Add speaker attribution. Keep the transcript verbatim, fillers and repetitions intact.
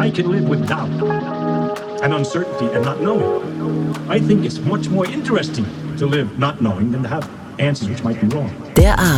Speaker 1: I can live with doubt and uncertainty and not knowing. I think it's much more interesting to live not knowing than to have answers which might be wrong.
Speaker 2: Der